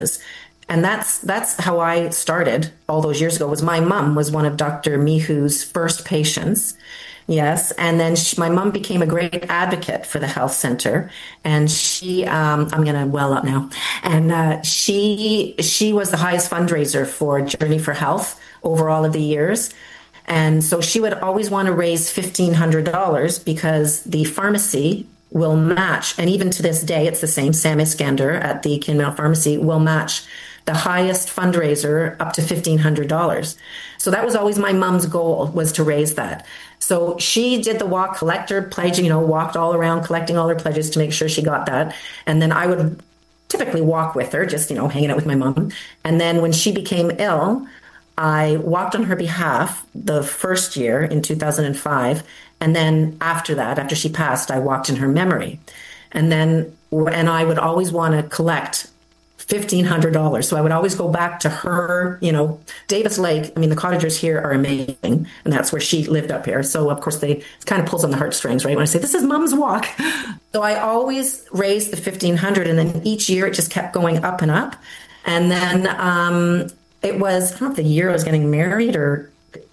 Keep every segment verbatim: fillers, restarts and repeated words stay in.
And that's that's how I started all those years ago. Was my mom was one of Doctor Mihu's first patients. Yes, and then she, my mom became a great advocate for the health center, and she um, I'm going to well up now, and uh, she she was the highest fundraiser for Journey for Health over all of the years. And so she would always want to raise fifteen hundred dollars because the pharmacy will match, and even to this day, it's the same. Sam Iskander at the Kinmount Pharmacy will match the highest fundraiser up to fifteen hundred dollars. So that was always my mom's goal, was to raise that. So she did the walk, collector pledge, you know, walked all around collecting all her pledges to make sure she got that. And then I would typically walk with her, just, you know, hanging out with my mom. And then when she became ill, I walked on her behalf the first year in two thousand five. And then after that, after she passed, I walked in her memory. And then, and I would always want to collect fifteen hundred dollars. So I would always go back to her, you know, Davis Lake. I mean, the cottagers here are amazing. And that's where she lived up here. So of course they, it kind of pulls on the heartstrings, right? When I say, this is Mom's walk. So I always raised the fifteen hundred, and then each year it just kept going up and up. And then um, it was, I don't know if the year I was getting married or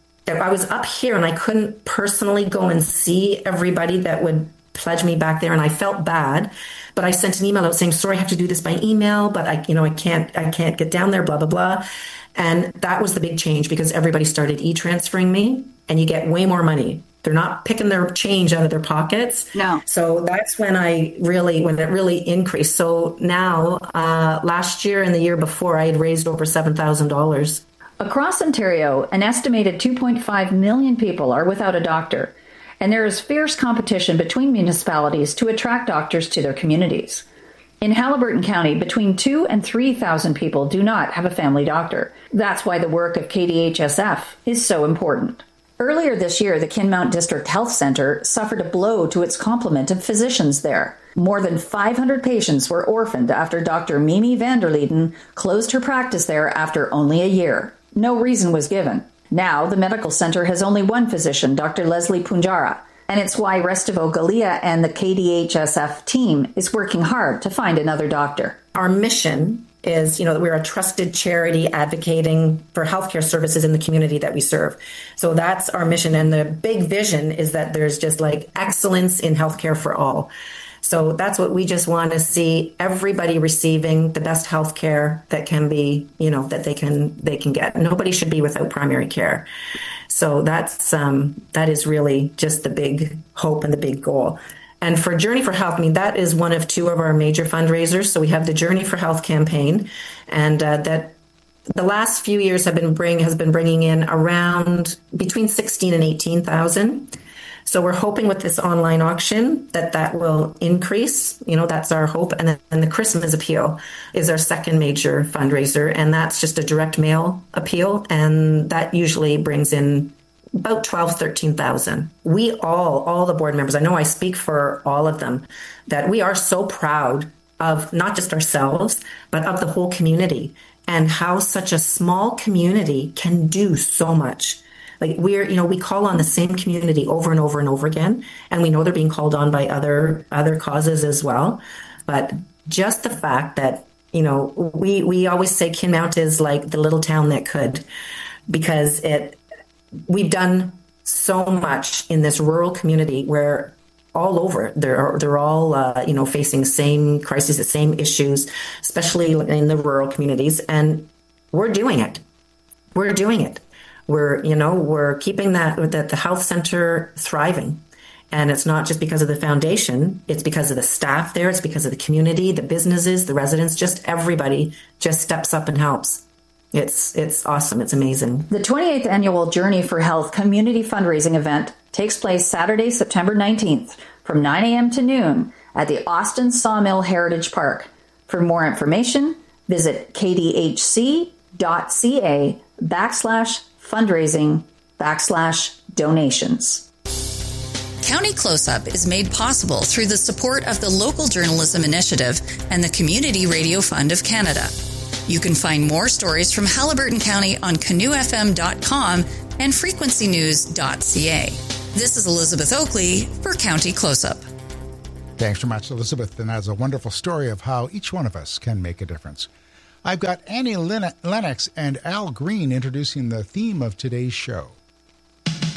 I was up here and I couldn't personally go and see everybody that would pledge me back there. And I felt bad, but I sent an email out saying, sorry, I have to do this by email, but I, you know, I can't, I can't get down there, blah, blah, blah. And that was the big change because everybody started e-transferring me and you get way more money. They're not picking their change out of their pockets. No. So that's when I really, when it really increased. So now, uh, last year and the year before, I had raised over seven thousand dollars. Across Ontario, an estimated two point five million people are without a doctor, and there is fierce competition between municipalities to attract doctors to their communities. In Haliburton County, between two and three thousand people do not have a family doctor. That's why the work of K D H S F is so important. Earlier this year, the Kinmount District Health Centre suffered a blow to its complement of physicians there. More than five hundred patients were orphaned after Doctor Mimi Vanderleden closed her practice there after only a year. No reason was given. Now, the medical center has only one physician, Doctor Leslie Punjara, and it's why Restivo Galia and the K D H S F team is working hard to find another doctor. Our mission is, you know, that we're a trusted charity advocating for healthcare services in the community that we serve. So that's our mission. And the big vision is that there's just like excellence in healthcare for all. So that's what we just want to see, everybody receiving the best health care that can be, you know, that they can they can get. Nobody should be without primary care. So that's um, that is really just the big hope and the big goal. And for Journey for Health, I mean, that is one of two of our major fundraisers. So we have the Journey for Health campaign, and uh, that the last few years have been bring has been bringing in around between sixteen and eighteen thousand. So we're hoping with this online auction that that will increase. You know, that's our hope. And then and the Christmas appeal is our second major fundraiser. And that's just a direct mail appeal. And that usually brings in about twelve, thirteen thousand. We all, all the board members, I know I speak for all of them, that we are so proud of not just ourselves, but of the whole community and how such a small community can do so much. Like we're, you know, we call on the same community over and over and over again, and we know they're being called on by other other causes as well. But just the fact that, you know, we we always say Kinmount is like the little town that could, because it we've done so much in this rural community where all over they're they're all uh, you know facing the same crises, the same issues, especially in the rural communities, and we're doing it. We're doing it. We're, you know, we're keeping that, that the health center thriving. And it's not just because of the foundation. It's because of the staff there. It's because of the community, the businesses, the residents, just everybody just steps up and helps. It's, it's awesome. It's amazing. The twenty-eighth Annual Journey for Health Community Fundraising event takes place Saturday, September nineteenth from nine a.m. to noon at the Austin Sawmill Heritage Park. For more information, visit kdhc.ca backslash fundraising backslash donations. County Close-Up is made possible through the support of the Local Journalism Initiative and the Community Radio Fund of Canada. You can find more stories from Haliburton County on canoe f m dot com and frequency news dot c a. This is Elizabeth Oakley for County Close-Up. Thanks so much, Elizabeth. And that's a wonderful story of how each one of us can make a difference. I've got Annie Lennox and Al Green introducing the theme of today's show.